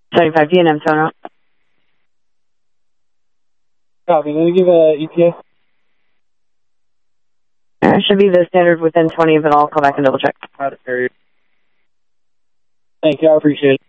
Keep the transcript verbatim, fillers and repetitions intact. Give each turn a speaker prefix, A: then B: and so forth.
A: seventy-five D N M, phone out.
B: Copy. Let me give a E T A.
A: Uh, it should be the standard within twenty, but I'll call back and double check.
B: Thank you. I appreciate it.